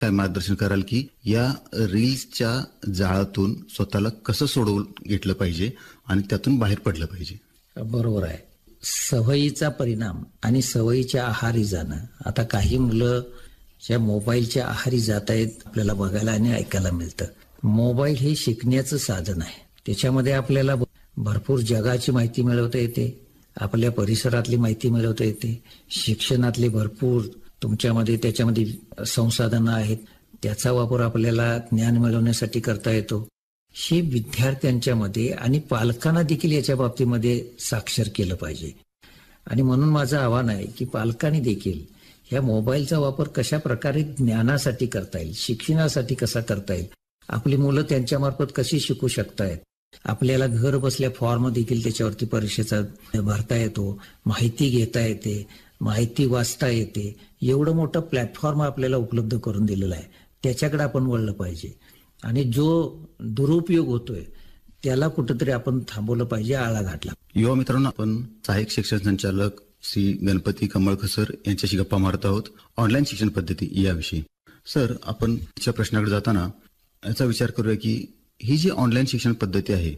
काय मार्गदर्शन कराल की या रील्सच्या जाळातून स्वतःला कसं सोडवून घेतलं पाहिजे आणि त्यातून बाहेर पडलं पाहिजे? बरोबर आहे. सवयीचा परिणाम आणि सवयीच्या आहारी जाणं. आता काही मुलं ज्या मोबाईलच्या आहारी जात आहेत आपल्याला बघायला आणि ऐकायला मिळतं. मोबाईल हे शिकण्याचं साधन आहे. त्याच्यामध्ये आपल्याला भरपूर जगाची माहिती मिळवता येते, आपल्या परिसरातली माहिती मिळवता येते, शिक्षणातली भरपूर तुमच्यामध्ये त्याच्यामध्ये संसाधनं आहेत, त्याचा वापर आपल्याला ज्ञान मिळवण्यासाठी करता येतो. हे विद्यार्थ्यांच्या मध्ये आणि पालकांना देखील याच्या बाबतीमध्ये साक्षर केलं पाहिजे. आणि म्हणून माझं आव्हान आहे की पालकांनी देखील ह्या मोबाईलचा वापर कशा प्रकारे ज्ञानासाठी करता येईल, शिक्षणासाठी कसा करता येईल, आपली मुलं त्यांच्यामार्फत कशी शिकू शकतायत. आपल्याला घर बसल्या फॉर्म देखील त्याच्यावरती परीक्षेचा भरता येतो, माहिती घेता येते, माहिती वाचता येते. एवढं मोठं प्लॅटफॉर्म आपल्याला उपलब्ध करून दिलेलं आहे, त्याच्याकडे आपण वळलं पाहिजे. आणि जो दुरुपयोग होतोय त्याला कुठेतरी आपण थांबवलं पाहिजे, आळा घातला. युवा मित्रांनो, आपण सहाय्यक शिक्षण संचालक श्री गणपती कमळकर सर यांच्याशी गप्पा मारत आहोत ऑनलाईन शिक्षण पद्धती याविषयी. सर, आपण तिच्या प्रश्नाकडे जाताना याचा विचार करूया की ही जी ऑनलाईन शिक्षण पद्धती आहे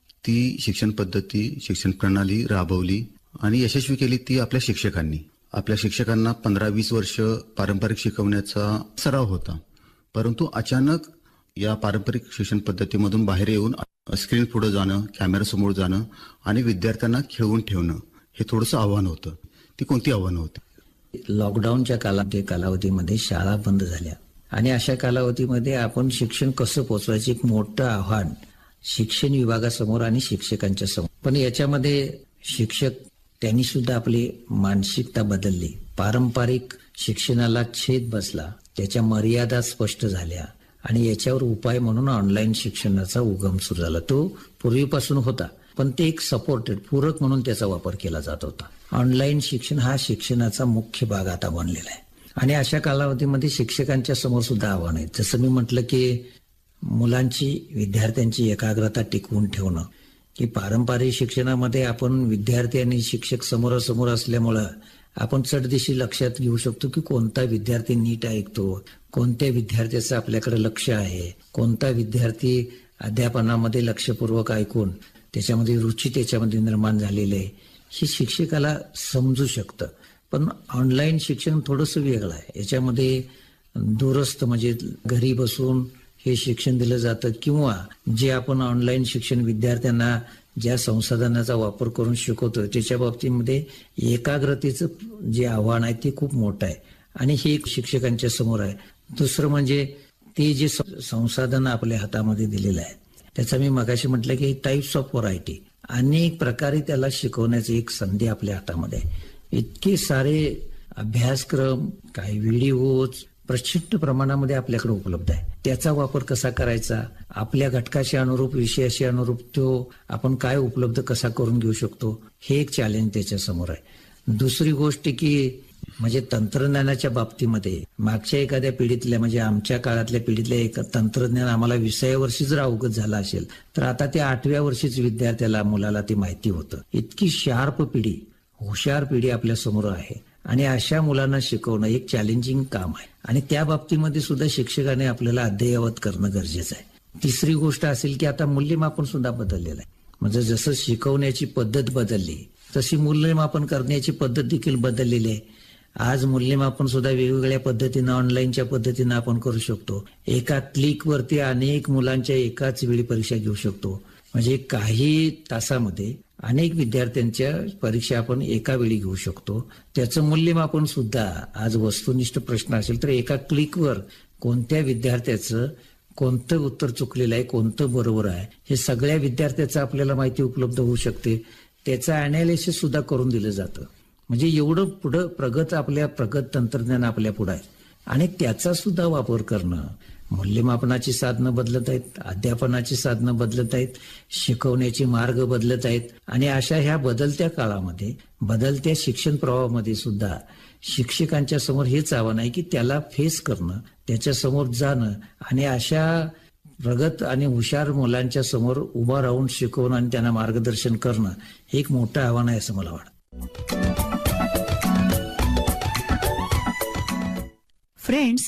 ती शिक्षण पद्धती, शिक्षण प्रणाली राबवली आणि यशस्वी केली ती आपल्या शिक्षकांनी. आपल्या शिक्षकांना 15-20 वर्ष पारंपरिक शिकवण्याचा सराव होता, परंतु अचानक या पारंपरिक शिक्षण पद्धतीमधून बाहेर येऊन स्क्रीन पुढे जाणं, कॅमेरासमोर जाणं आणि विद्यार्थ्यांना खेळवून ठेवणं हे थोडंसं आव्हान होतं. ती कोणती आव्हानं होती? लॉकडाऊनच्या कालावधीमध्ये शाळा बंद झाल्या आणि अशा कालावधीमध्ये आपण शिक्षण कसं पोचवायचं एक मोठं आव्हान शिक्षण विभागासमोर आणि शिक्षकांच्या समोर. पण याच्यामध्ये शिक्षक त्यांनी सुद्धा आपली मानसिकता बदलली. पारंपरिक शिक्षणाला छेद बसला, त्याच्या मर्यादा स्पष्ट झाल्या आणि याच्यावर उपाय म्हणून ऑनलाईन शिक्षणाचा उगम सुरू झाला. तो पूर्वीपासून होता, पण ते एक सपोर्टेड पूरक म्हणून त्याचा वापर केला जात होता. ऑनलाईन शिक्षण हा शिक्षणाचा मुख्य भाग आता बनलेला आहे. आणि अशा कालावधीमध्ये शिक्षकांच्या समोर सुद्धा आव्हान आहे. जसं मी म्हटलं की मुलांची, विद्यार्थ्यांची एकाग्रता टिकवून ठेवणं, की पारंपरिक शिक्षणामध्ये आपण विद्यार्थी आणि शिक्षक समोरासमोर असल्यामुळं आपण चटदिशी लक्षात घेऊ शकतो की कोणता विद्यार्थी नीट ऐकतो, कोणत्या विद्यार्थ्याचं आपल्याकडे लक्ष आहे, कोणता विद्यार्थी अध्यापनामध्ये लक्षपूर्वक ऐकून त्याच्यामध्ये रुची त्याच्यामध्ये निर्माण झालेली आहे, हे शिक्षकाला समजू शकतं. पण ऑनलाईन शिक्षण थोडंसं वेगळं आहे. याच्यामध्ये दूरस्थ म्हणजे घरी बसून हे शिक्षण दिलं जातं, किंवा जे आपण ऑनलाईन शिक्षण विद्यार्थ्यांना ज्या संसाधनाचा वापर करून शिकवतोय त्याच्या बाबतीमध्ये एकाग्रतेचं जे आव्हान आहे ते खूप मोठं आहे आणि हे एक शिक्षकांच्या समोर आहे. दुसरं म्हणजे ते जे संसाधन आपल्या हातामध्ये दिलेलं आहे त्याचा मी मगाशी म्हटलं की टाईप्स ऑफ व्हरायटी, अनेक प्रकारे त्याला शिकवण्याची एक संधी आपल्या हातामध्ये आहे. इतके सारे अभ्यासक्रम, काही व्हिडिओज प्रचंड प्रमाणामध्ये आपल्याकडे उपलब्ध आहे. त्याचा वापर कसा करायचा, आपल्या घटकाशी अनुरूप, विषयाशी अनुरूप तो आपण काय उपलब्ध कसा करून घेऊ शकतो, हे एक चॅलेंज त्याच्या समोर आहे. दुसरी गोष्ट की म्हणजे तंत्रज्ञानाच्या बाबतीमध्ये मागच्या एखाद्या पिढीतल्या म्हणजे आमच्या काळातल्या पिढीतल्या एक तंत्रज्ञान आम्हाला 20व्या वर्षी जर अवगत झालं असेल तर आता ते 8व्या वर्षीच विद्यार्थ्याला, मुलाला ते माहिती होतं. इतकी शार्प पिढी, हुशार पिढी आपल्या समोर आहे आणि अशा मुलांना शिकवणं एक चॅलेंजिंग काम आहे आणि त्या बाबतीमध्ये सुद्धा शिक्षकाने आपल्याला अद्ययावत करणं गरजेचं आहे. तिसरी गोष्ट असेल की आता मूल्यमापन सुद्धा बदललेलं आहे. म्हणजे जसं शिकवण्याची पद्धत बदलली तशी मूल्यमापन करण्याची पद्धत देखील बदललेली आहे. आज मूल्यमापन सुद्धा वेगवेगळ्या पद्धतीनं, ऑनलाईनच्या पद्धतीनं आपण करू शकतो. एका क्लिकवरती अनेक मुलांच्या एकाच वेळी परीक्षा घेऊ शकतो. म्हणजे काही तासामध्ये अनेक विद्यार्थ्यांच्या परीक्षा आपण एका वेळी घेऊ शकतो. त्याचं मूल्यमापन सुद्धा आज वस्तुनिष्ठ प्रश्न असेल तर एका क्लिकवर कोणत्या विद्यार्थ्याचं कोणतं उत्तर चुकलेलं आहे, कोणतं बरोबर आहे, हे सगळ्या विद्यार्थ्याचं आपल्याला माहिती उपलब्ध होऊ शकते. त्याचं अनालिसिस सुद्धा करून दिलं जातं. म्हणजे एवढं पुढं प्रगत तंत्रज्ञान आपल्या पुढे आहे आणि त्याचा सुद्धा वापर करणं. मूल्यमापनाची साधनं बदलत आहेत, अध्यापनाची साधनं बदलत आहेत, शिकवण्याचे मार्ग बदलत आहेत आणि अशा ह्या बदलत्या काळामध्ये, बदलत्या शिक्षण प्रवाहामध्ये सुद्धा शिक्षकांच्या समोर हेच आव्हान आहे की त्याला फेस करणं, त्याच्या समोर जाणं आणि अशा प्रगत आणि हुशार मुलांच्या समोर उभा राहून शिकवणं आणि त्यांना मार्गदर्शन करणं हे एक मोठं आव्हान आहे असं मला वाटतं. फ्रेंड्स,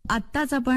आत्ताच आपण